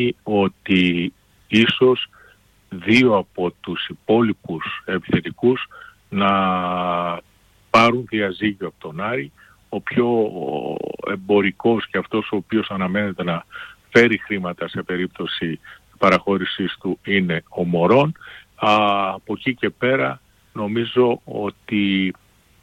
ότι ίσως δύο από τους υπόλοιπους επιθετικούς να πάρουν διαζύγιο από τον Άρη. Ο πιο εμπορικός και αυτός ο οποίος αναμένεται να φέρει χρήματα σε περίπτωση παραχώρησης του είναι ο Μωρόν. Από εκεί και πέρα νομίζω ότι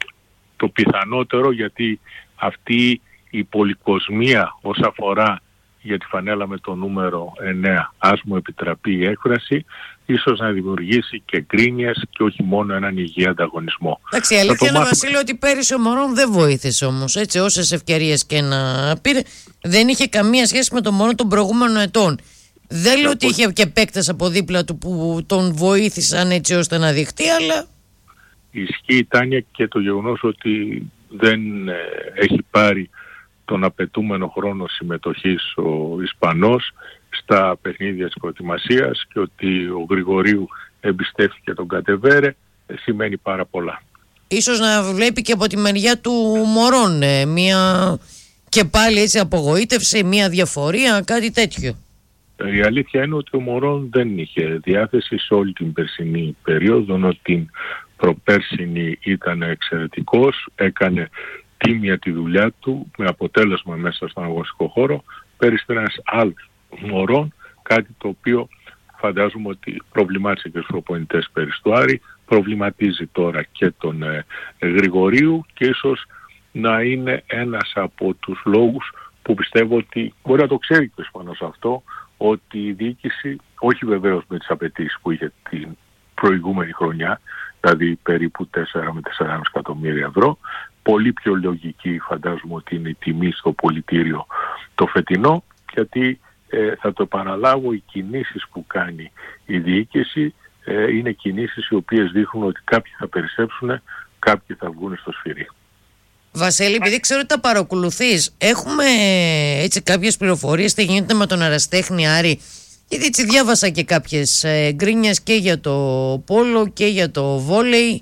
το πιθανότερο, γιατί αυτή η πολυκοσμία όσον αφορά για τη φανέλα με το νούμερο 9, ας μου επιτραπεί η έκφραση, ίσως να δημιουργήσει και γκρίνιες και όχι μόνο έναν υγιή ανταγωνισμό. Εντάξει, η αλήθεια είναι, Βασίλη, ότι πέρυσι ο Μωρόν δεν βοήθησε όμως. Έτσι, όσες ευκαιρίες και να πήρε, δεν είχε καμία σχέση με τον Μωρόν των προηγούμενων ετών. Δεν λέω ότι είχε και παίκτες από δίπλα του που τον βοήθησαν έτσι ώστε να δειχτεί, αλλά... Ισχύει, Τάνια, και το γεγονός ότι δεν έχει πάρει τον απαιτούμενο χρόνο συμμετοχής ο Ισπανός στα παιχνίδια της προετοιμασίας και ότι ο Γρηγορίου εμπιστεύτηκε τον Κατεβέρε σημαίνει πάρα πολλά. Ίσως να βλέπει και από τη μεριά του Μωρόν μια και πάλι έτσι απογοήτευση, μια διαφορία, κάτι τέτοιο. Η αλήθεια είναι ότι ο Μωρόν δεν είχε διάθεση σε όλη την περσινή περίοδο, ενώ την προπέρσινη ήταν εξαιρετικός, έκανε τίμια τη δουλειά του με αποτέλεσμα μέσα στον αγωνιστικό χώρο. Πέρυσι ήταν ένας άλλος Μωρόν, κάτι το οποίο φαντάζομαι ότι προβλημάτισε και τους προπονητές πέρυσι του Άρη, προβληματίζει τώρα και τον Γρηγορίου και ίσως να είναι ένας από τους λόγους που πιστεύω ότι μπορεί να το ξέρει και ο Ισπανός αυτό, ότι η διοίκηση, όχι βεβαίως με τις απαιτήσεις που είχε την προηγούμενη χρονιά, δηλαδή περίπου 4 με 4,5 εκατομμύρια ευρώ, πολύ πιο λογική φαντάζομαι ότι είναι η τιμή στο πολιτήριο το φετινό, γιατί θα το επαναλάβω, οι κινήσεις που κάνει η διοίκηση είναι κινήσεις οι οποίες δείχνουν ότι κάποιοι θα περισσέψουν, κάποιοι θα βγουν στο σφυρί. Βασίλη, επειδή ξέρω ότι τα παρακολουθείς, έχουμε έτσι κάποιες πληροφορίες τι γίνεται με τον Ερασιτέχνη Άρη? Γιατί έτσι διάβασα και κάποιες γκρίνιες και για το πόλο και για το βόλεϊ.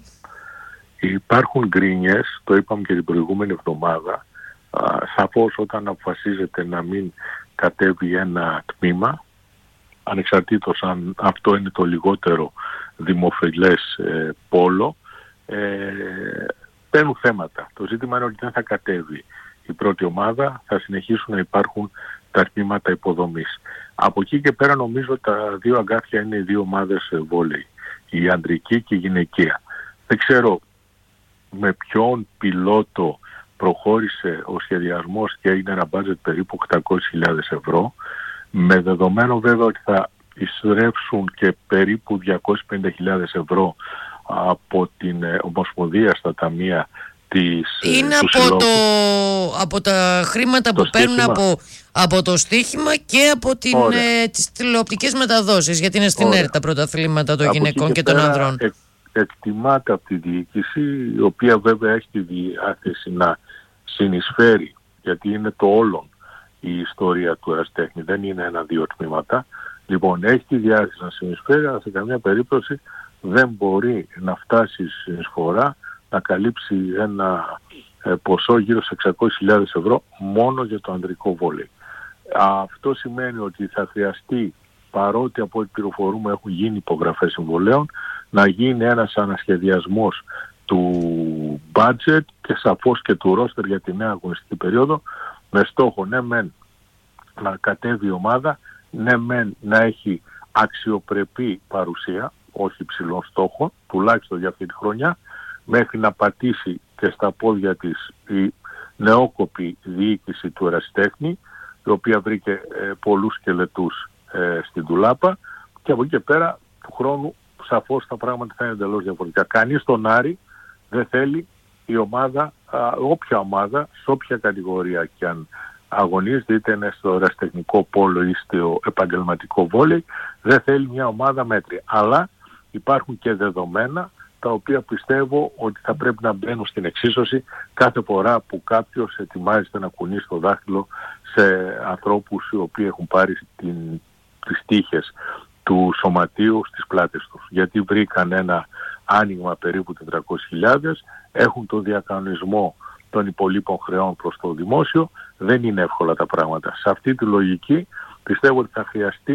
Υπάρχουν γκρίνιες, το είπαμε και την προηγούμενη εβδομάδα. Σαφώς όταν αποφασίζεται να μην κατέβει ένα τμήμα, ανεξαρτήτως αν αυτό είναι το λιγότερο δημοφιλές πόλο, παίρνουν θέματα. Το ζήτημα είναι ότι δεν θα κατέβει η πρώτη ομάδα, θα συνεχίσουν να υπάρχουν τα τμήματα υποδομής. Από εκεί και πέρα νομίζω τα δύο αγκάθια είναι οι δύο ομάδες βόλεϊ, η ανδρική και η γυναικεία. Δεν ξέρω με ποιον πιλότο προχώρησε ο σχεδιασμός και έγινε ένα μπάτζετ περίπου 800.000 ευρώ, με δεδομένο βέβαια ότι θα εισρεύσουν και περίπου 250.000 ευρώ από την Ομοσπονδία στα ταμεία της... Είναι από τα χρήματα που παίρνουν από το στοίχημα και από τις τηλεοπτικές μεταδόσεις, γιατί είναι στην ΕΡΤ τα πρωταθλήματα των γυναικών και των ανδρών. Εκτιμάται από τη διοίκηση, η οποία βέβαια έχει τη διάθεση να συνεισφέρει, γιατί είναι το όλον η ιστορία του Ερασιτέχνη, δεν είναι ένα-δύο τμήματα. Λοιπόν, έχει τη διάθεση να συνεισφέρει, αλλά σε καμία περίπτωση δεν μπορεί να φτάσει στη συνεισφορά να καλύψει ένα ποσό γύρω σε 600.000 ευρώ μόνο για το ανδρικό βόλεϊ. Αυτό σημαίνει ότι θα χρειαστεί, παρότι από ό,τι πληροφορούμε έχουν γίνει υπογραφές συμβολέων, να γίνει ένας ανασχεδιασμός του budget και σαφώς και του roster για τη νέα αγωνιστική περίοδο, με στόχο ναι μεν να κατέβει η ομάδα, ναι μεν να έχει αξιοπρεπή παρουσία, όχι υψηλό στόχο, τουλάχιστον για αυτή τη χρονιά, μέχρι να πατήσει και στα πόδια της η νεόκοπη διοίκηση του Ερασιτέχνη, η οποία βρήκε πολλούς σκελετούς στην ντουλάπα, και από εκεί και πέρα του χρόνου σαφώς τα πράγματα θα είναι εντελώς διαφορετικά. Κανείς στον Άρη δεν θέλει η ομάδα, όποια ομάδα, σε όποια κατηγορία και αν αγωνίζεται, είτε είναι στο ερασιτεχνικό πόλο ή στο επαγγελματικό βόλεϊ, δεν θέλει μια ομάδα μέτρια. Αλλά υπάρχουν και δεδομένα τα οποία πιστεύω ότι θα πρέπει να μπαίνουν στην εξίσωση κάθε φορά που κάποιος ετοιμάζεται να κουνήσει το δάχτυλο σε ανθρώπους οι οποίοι έχουν πάρει τις τύχες του σωματείου στις πλάτες τους. Γιατί βρήκαν ένα άνοιγμα περίπου 400.000, έχουν το διακανονισμό των υπολείπων χρεών προς το δημόσιο, δεν είναι εύκολα τα πράγματα. Σε αυτή τη λογική Πιστεύω ότι θα χρειαστεί